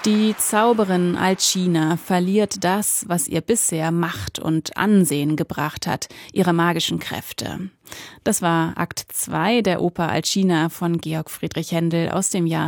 Die Zauberin Alcina verliert das, was ihr bisher Macht und Ansehen gebracht hat, ihre magischen Kräfte. Das war Akt 2 der Oper Alcina von Georg Friedrich Händel aus dem Jahr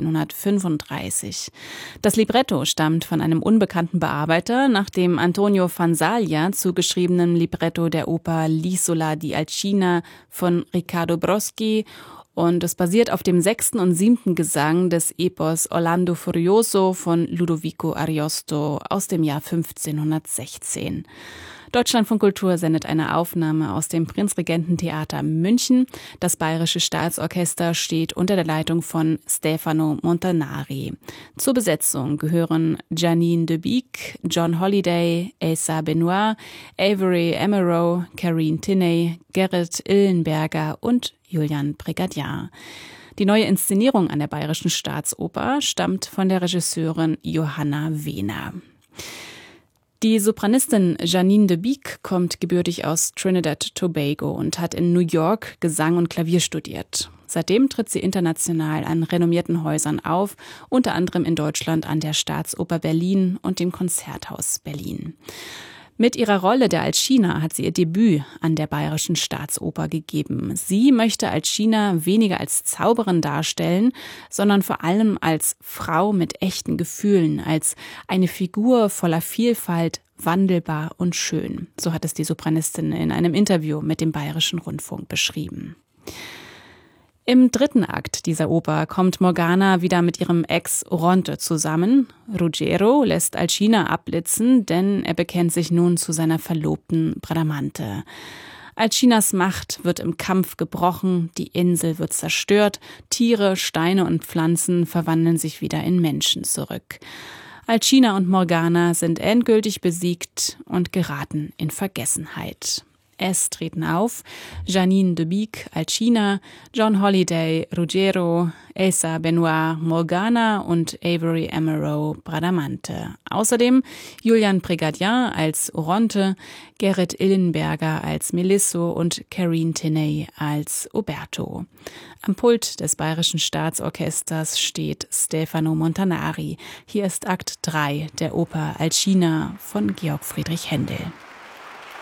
1735. Das Libretto stammt von einem unbekannten Bearbeiter nach dem Antonio Fansalia zugeschriebenen Libretto der Oper L'Isola di Alcina von Riccardo Broschi. Und es basiert auf dem 6. und 7. Gesang des Epos Orlando Furioso von Ludovico Ariosto aus dem Jahr 1516. Deutschlandfunk Kultur sendet eine Aufnahme aus dem Prinzregententheater München. Das Bayerische Staatsorchester steht unter der Leitung von Stefano Montanari. Zur Besetzung gehören Janine de Beek, John Holliday, Asa Benoit, Avery Emerow, Carine Tinney, Gerrit Illenberger und Julian Brigadier. Die neue Inszenierung an der Bayerischen Staatsoper stammt von der Regisseurin Johanna Wehner. Die Sopranistin Janine de Beek kommt gebürtig aus Trinidad Tobago und hat in New York Gesang und Klavier studiert. Seitdem tritt sie international an renommierten Häusern auf, unter anderem in Deutschland an der Staatsoper Berlin und dem Konzerthaus Berlin. Mit ihrer Rolle der Alcina hat sie ihr Debüt an der Bayerischen Staatsoper gegeben. Sie möchte Alcina weniger als Zauberin darstellen, sondern vor allem als Frau mit echten Gefühlen, als eine Figur voller Vielfalt, wandelbar und schön. So hat es die Sopranistin in einem Interview mit dem Bayerischen Rundfunk beschrieben. Im 3. Akt dieser Oper kommt Morgana wieder mit ihrem Ex Oronte zusammen. Ruggiero lässt Alcina abblitzen, denn er bekennt sich nun zu seiner Verlobten Bradamante. Alcinas Macht wird im Kampf gebrochen, die Insel wird zerstört, Tiere, Steine und Pflanzen verwandeln sich wieder in Menschen zurück. Alcina und Morgana sind endgültig besiegt und geraten in Vergessenheit. Es treten auf Janine de Beek, Alcina, John Holliday, Ruggiero, Asa Benoit, Morgana und Avery Emerow, Bradamante. Außerdem Julian Brigadier als Oronte, Gerrit Illenberger als Melisso und Carine Tinney als Oberto. Am Pult des Bayerischen Staatsorchesters steht Stefano Montanari. Hier ist Akt 3 der Oper Alcina von Georg Friedrich Händel.